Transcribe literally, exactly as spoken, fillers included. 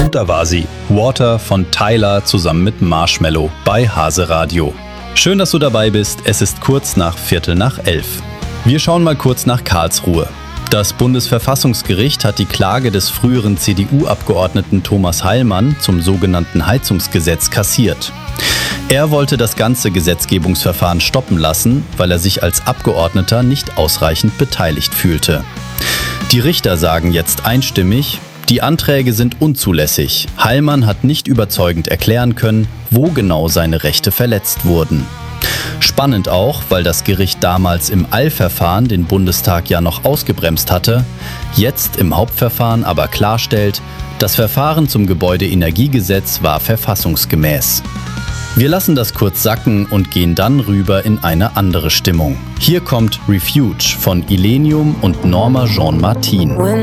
Und da war sie, Water von Tyler zusammen mit Marshmello bei Hase Radio. Schön, dass du dabei bist. Es ist kurz nach Viertel nach elf. Wir schauen mal kurz nach Karlsruhe. Das Bundesverfassungsgericht hat die Klage des früheren C D U-Abgeordneten Thomas Heilmann zum sogenannten Heizungsgesetz kassiert. Er wollte das ganze Gesetzgebungsverfahren stoppen lassen, weil er sich als Abgeordneter nicht ausreichend beteiligt fühlte. Die Richter sagen jetzt einstimmig, die Anträge sind unzulässig. Heilmann hat nicht überzeugend erklären können, wo genau seine Rechte verletzt wurden. Spannend auch, weil das Gericht damals im Eilverfahren den Bundestag ja noch ausgebremst hatte, jetzt im Hauptverfahren aber klarstellt, das Verfahren zum Gebäudeenergiegesetz war verfassungsgemäß. Wir lassen das kurz sacken und gehen dann rüber in eine andere Stimmung. Hier kommt Refuge von Illenium und Norma Jean Martin.